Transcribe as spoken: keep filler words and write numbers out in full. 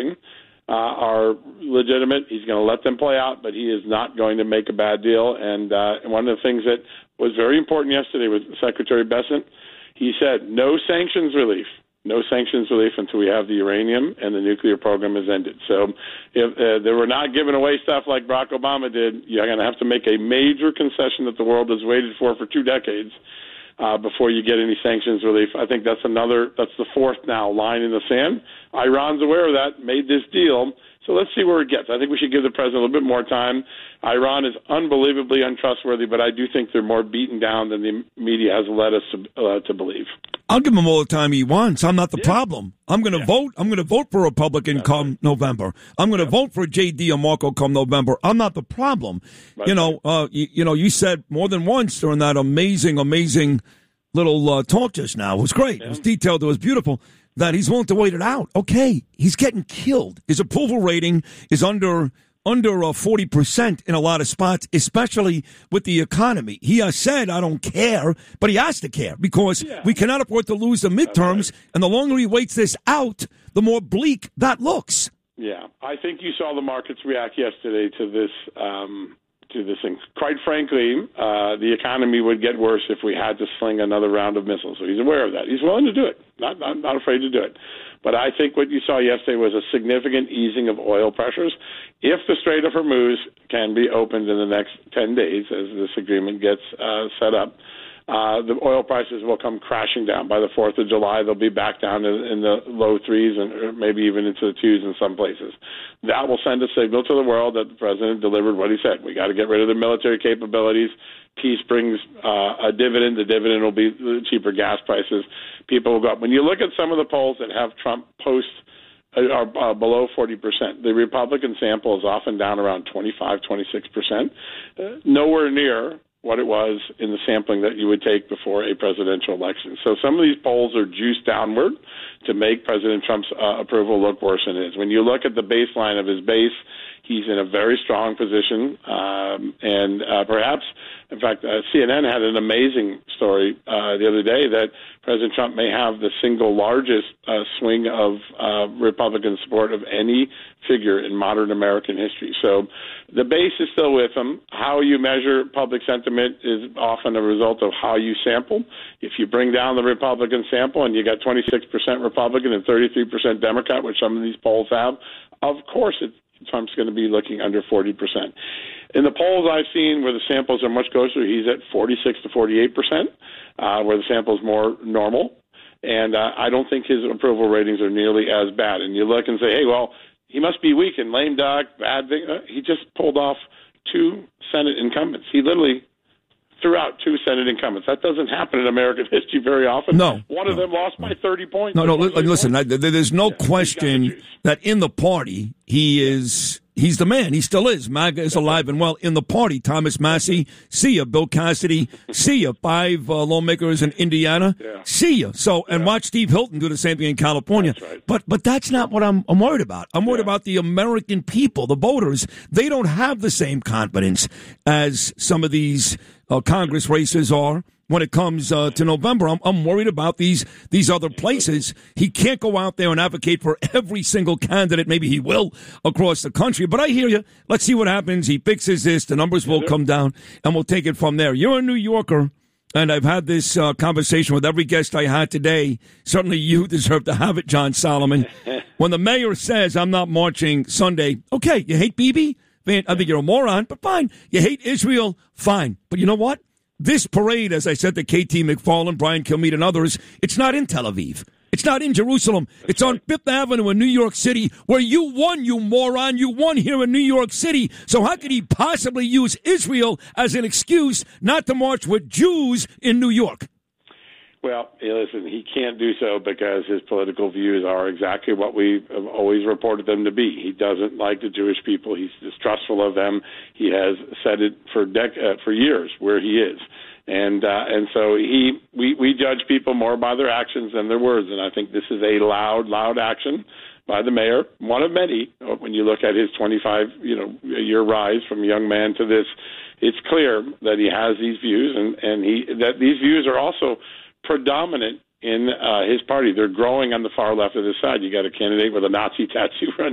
facing uh, are legitimate. He's going to let them play out, but he is not going to make a bad deal. And, uh, and one of the things that was very important yesterday with Secretary Bessent, he said no sanctions relief. No sanctions relief until we have the uranium and the nuclear program is ended. So if uh, they were not giving away stuff like Barack Obama did, you're going to have to make a major concession that the world has waited for for two decades uh, before you get any sanctions relief. I think that's another, that's the fourth now line in the sand. Iran's aware of that, made this deal. So let's see where it gets. I think we should give the president a little bit more time. Iran is unbelievably untrustworthy, but I do think they're more beaten down than the media has led us to, uh, to believe. I'll give him all the time he wants. I'm not the yeah. problem. I'm going to yeah. vote. I'm going to vote for a Republican That's come right. November. I'm going to yeah. vote for J D or Marco come November. I'm not the problem. That's you know, right. uh, you, you know, you said more than once during that amazing, amazing little uh, talk just now. It was great. Yeah. It was detailed. It was beautiful. That he's willing to wait it out. Okay, he's getting killed. His approval rating is under under uh, forty percent in a lot of spots, especially with the economy. He has said, I don't care, but he has to care because yeah. we cannot afford to lose the midterms, right. and the longer he waits this out, the more bleak that looks. Yeah, I think you saw the markets react yesterday to this um, to this thing. Quite frankly, uh, the economy would get worse if we had to sling another round of missiles. So he's aware of that. He's willing to do it. Not, not, not afraid to do it. But I think what you saw yesterday was a significant easing of oil pressures. If the Strait of Hormuz can be opened in the next ten days, as this agreement gets uh, set up, uh, the oil prices will come crashing down. By the fourth of July, they'll be back down in, in the low threes and maybe even into the twos in some places. That will send a signal to the world that the president delivered what he said. We got to get rid of the military capabilities. Peace brings uh, a dividend. The dividend will be cheaper gas prices. People will go up. When you look at some of the polls that have Trump post are uh, below forty percent, the Republican sample is often down around twenty-five, twenty-six percent, uh, nowhere near what it was in the sampling that you would take before a presidential election. So some of these polls are juiced downward to make President Trump's uh, approval look worse than it is. When you look at the baseline of his base, he's in a very strong position, um, and uh, perhaps, in fact, uh, C N N had an amazing story uh, the other day that President Trump may have the single largest uh, swing of uh, Republican support of any figure in modern American history. So the base is still with him. How you measure public sentiment is often a result of how you sample. If you bring down the Republican sample and you got twenty-six percent Republican and thirty-three percent Democrat, which some of these polls have, of course it's Trump's going to be looking under forty percent. In the polls I've seen where the samples are much closer, he's at forty-six to forty-eight percent, uh, where the sample's more normal. And uh, I don't think his approval ratings are nearly as bad. And you look and say, hey, well, he must be weak and lame duck, bad thing. Uh, he just pulled off two Senate incumbents. He literally threw out two Senate incumbents. That doesn't happen in American history very often. No. One of no, them lost no. by thirty points. No, no, listen, I, there's no yeah, question that in the party he is... He's the man. He still is. MAGA is alive and well in the party. Thomas Massey, see ya. Bill Cassidy, see ya. Five uh, lawmakers in Indiana, yeah. see ya. So, and yeah. watch Steve Hilton do the same thing in California. That's right. But but that's not what I'm, I'm worried about. I'm worried yeah. about the American people, the voters. They don't have the same confidence as some of these uh, Congress races are. When it comes uh, to November, I'm, I'm worried about these these other places. He can't go out there and advocate for every single candidate. Maybe he will across the country. But I hear you. Let's see what happens. He fixes this. The numbers will come down, and we'll take it from there. You're a New Yorker, and I've had this uh, conversation with every guest I had today. Certainly you deserve to have it, John Solomon. When the mayor says, I'm not marching Sunday, okay, you hate Bibi? I think you're a moron, but fine. You hate Israel? Fine. But you know what? This parade, as I said to K T McFarland, Brian Kilmeade, and others, it's not in Tel Aviv. It's not in Jerusalem. It's on Fifth Avenue in New York City, where you won, you moron. You won here in New York City. So how could he possibly use Israel as an excuse not to march with Jews in New York? Well, listen, he can't do so because his political views are exactly what we have always reported them to be. He doesn't like the Jewish people. He's distrustful of them. He has said it for dec- uh, for years where he is. And uh, and so he we, we judge people more by their actions than their words. And I think this is a loud, loud action by the mayor, one of many. When you look at his twenty-five, you know, year rise from young man to this, it's clear that he has these views, and, and he that these views are also predominant in uh, his party. They're growing on the far left of the side. You got a candidate with a Nazi tattoo running